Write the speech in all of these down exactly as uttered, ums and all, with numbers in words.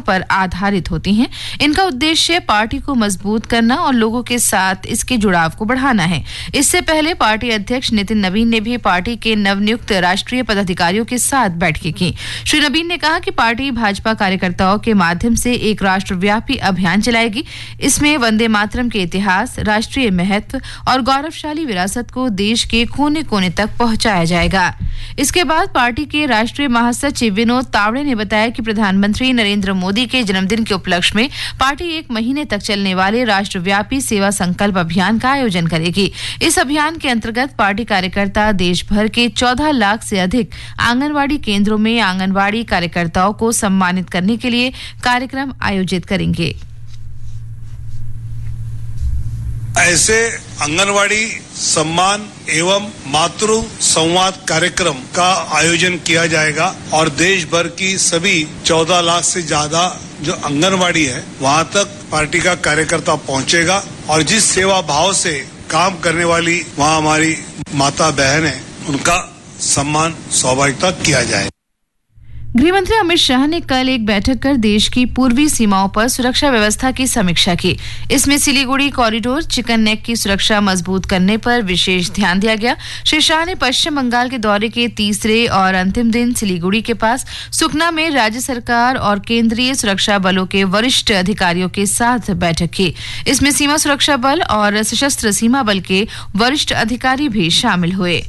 पर आधारित होती हैं। इनका उद्देश्य पार्टी को मजबूत करना और लोगों के साथ इसके जुड़ाव को बढ़ाना है। इससे पहले पार्टी अध्यक्ष नितिन नवीन ने भी पार्टी के नवनियुक्त राष्ट्रीय पदाधिकारियों के साथ बैठकें की। श्री नवीन ने कहा कि पार्टी भाजपा कार्यकर्ताओं के माध्यम से एक राष्ट्रव्यापी अभियान चलाएगी। इसमें वंदे मातरम के इतिहास, राष्ट्रीय महत्व और गौरवशाली विरासत को देश के कोने कोने तक पहुंचाया जाएगा। इसके बाद पार्टी के राष्ट्रीय महासचिव विनोद तावड़े ने बताया कि प्रधानमंत्री नरेंद्र मोदी के जन्मदिन के उपलक्ष्य में पार्टी एक महीने तक चलने वाले राष्ट्रव्यापी सेवा संकल्प अभियान का आयोजन करेगी। इस अभियान के अंतर्गत पार्टी कार्यकर्ता देश भर के चौदह लाख से अधिक आंगनवाड़ी केंद्रों में आंगनवाड़ी कार्यकर्ताओं को सम्मानित करने के लिए कार्यक्रम आयोजित करेंगे। ऐसे आंगनवाड़ी सम्मान एवं मातृ संवाद कार्यक्रम का आयोजन किया जाएगा और देश भर की सभी चौदह लाख से ज्यादा जो आंगनवाड़ी है वहां तक पार्टी का कार्यकर्ता पहुंचेगा और जिस सेवा भाव से काम करने वाली वहां हमारी माता बहन है उनका सम्मान स्वाभाविकता किया जाएगा। गृह मंत्री अमित शाह ने कल एक बैठक कर देश की पूर्वी सीमाओं पर सुरक्षा व्यवस्था की समीक्षा की। इसमें सिलीगुड़ी कॉरिडोर, चिकन नेक की सुरक्षा मजबूत करने पर विशेष ध्यान दिया गया। श्री शाह ने पश्चिम बंगाल के दौरे के तीसरे और अंतिम दिन सिलीगुड़ी के पास सुकना में राज्य सरकार और केंद्रीय सुरक्षा बलों के वरिष्ठ अधिकारियों के साथ बैठक की। इसमें सीमा सुरक्षा बल और सशस्त्र सीमा बल के वरिष्ठ अधिकारी भी शामिल हुए।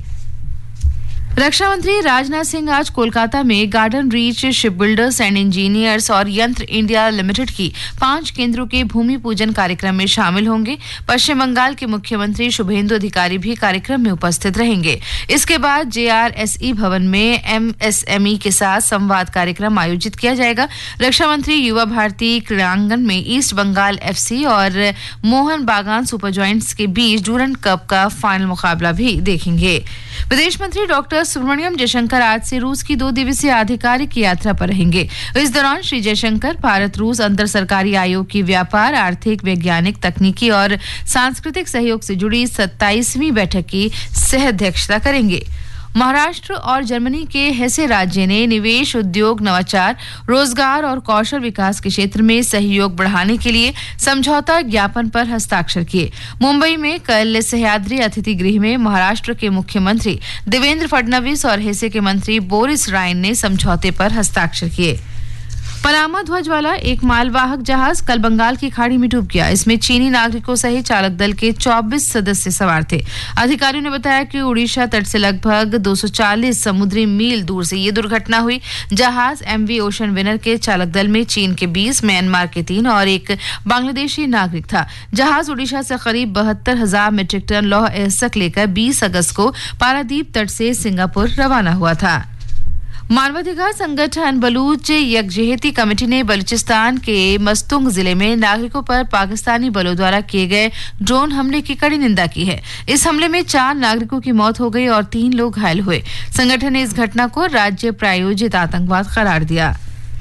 रक्षा मंत्री राजनाथ सिंह आज कोलकाता में garden reach ship builders and engineers और यंत्र इंडिया लिमिटेड की पांच केंद्रों के भूमि पूजन कार्यक्रम में शामिल होंगे। पश्चिम बंगाल के मुख्यमंत्री शुभेंदु अधिकारी भी कार्यक्रम में उपस्थित रहेंगे। इसके बाद जेआरएसई भवन में एमएसएमई के साथ संवाद कार्यक्रम आयोजित किया जाएगा। रक्षा मंत्री युवा भारती क्रीड़ांगन में ईस्ट बंगाल एफसी और मोहन बागान सुपर जॉइंट्स के बीच डूरंड कप का फाइनल मुकाबला भी देखेंगे। विदेश मंत्री डॉक्टर सुब्रमण्यम जयशंकर आज से रूस की दो दिवसीय आधिकारिक यात्रा पर रहेंगे। इस दौरान श्री जयशंकर भारत रूस अंतर सरकारी आयोग की व्यापार, आर्थिक, वैज्ञानिक, तकनीकी और सांस्कृतिक सहयोग से जुड़ी सत्ताईसवीं बैठक की सह अध्यक्षता करेंगे। महाराष्ट्र और जर्मनी के हेसे राज्य ने निवेश, उद्योग, नवाचार, रोजगार और कौशल विकास के क्षेत्र में सहयोग बढ़ाने के लिए समझौता ज्ञापन पर हस्ताक्षर किए। मुंबई में कल सह्याद्री अतिथि गृह में महाराष्ट्र के मुख्यमंत्री देवेंद्र फडणवीस और हेसे के मंत्री बोरिस रायन ने समझौते पर हस्ताक्षर किए। पनामा ध्वज वाला एक मालवाहक जहाज कल बंगाल की खाड़ी में डूब गया। इसमें चीनी नागरिकों सहित चालक दल के चौबीस सदस्य सवार थे। अधिकारियों ने बताया कि उड़ीसा तट से लगभग दो सौ चालीस समुद्री मील दूर से ये दुर्घटना हुई। जहाज एमवी ओशन विनर के चालक दल में चीन के बीस, म्यांमार के तीन और एक बांग्लादेशी नागरिक था। जहाज उड़ीसा से करीब बहत्तर हजार मीट्रिक टन लौह अयस्क लेकर बीस अगस्त को पारादीप तट से सिंगापुर रवाना हुआ था। मानवाधिकार संगठन बलूच यकजहती कमेटी ने बलूचिस्तान के मस्तुंग जिले में नागरिकों पर पाकिस्तानी बलों द्वारा किए गए ड्रोन हमले की कड़ी निंदा की है। इस हमले में चार नागरिकों की मौत हो गई और तीन लोग घायल हुए। संगठन ने इस घटना को राज्य प्रायोजित आतंकवाद करार दिया।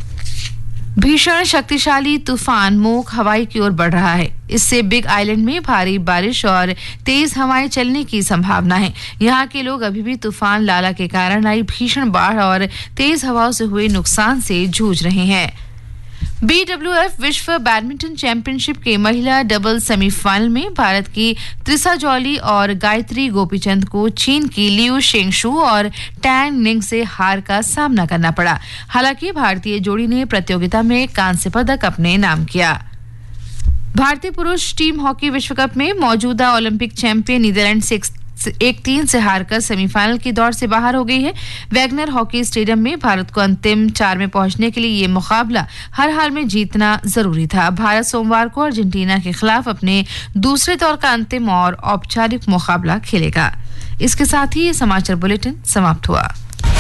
भीषण शक्तिशाली तूफान मोक हवाई की ओर बढ़ रहा है। इससे बिग आइलैंड में भारी बारिश और तेज हवाएं चलने की संभावना है। यहाँ के लोग अभी भी तूफान लाला के कारण आई भीषण बाढ़ और तेज हवाओं से हुए नुकसान से जूझ रहे हैं। बीडब्ल्यूएफ विश्व बैडमिंटन चैंपियनशिप के महिला डबल सेमीफाइनल में भारत की त्रिसा जॉली और गायत्री गोपीचंद को चीन की लियू शेंगशु और टैन निंग से हार का सामना करना पड़ा। हालांकि भारतीय जोड़ी ने प्रतियोगिता में कांस्य पदक अपने नाम किया। भारतीय पुरुष टीम हॉकी विश्व कप में मौजूदा ओलंपिक चैंपियन नीदरलैंड से एक तीन से हारकर सेमीफाइनल की दौड़ से बाहर हो गई है। वैगनर हॉकी स्टेडियम में भारत को अंतिम चार में पहुंचने के लिए ये मुकाबला हर हाल में जीतना जरूरी था। भारत सोमवार को अर्जेंटीना के खिलाफ अपने दूसरे दौर का अंतिम और औपचारिक मुकाबला खेलेगा। इसके साथ ही ये समाचार बुलेटिन समाप्त हुआ।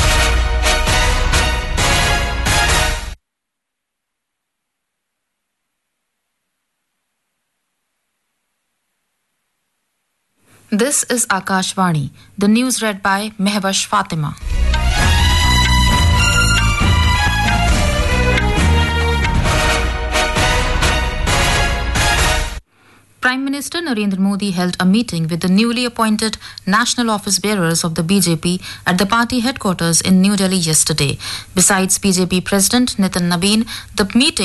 This is Akashvani. The news read by Mehwash Fatima. Prime Minister Narendra Modi held a meeting with the newly appointed national office bearers of the B J P at the party headquarters in New Delhi yesterday. Besides B J P President Nitin Nabin, the meeting